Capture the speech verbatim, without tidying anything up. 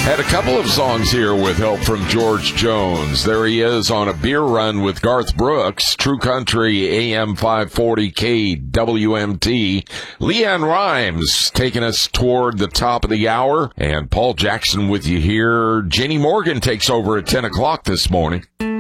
Had a couple of songs here with help from George Jones. There he is on a beer run with Garth Brooks, True Country, A M five forty K W M T. Leanne Rimes taking us toward the top of the hour. And Paul Jackson with you here. Jenny Morgan takes over at ten o'clock this morning.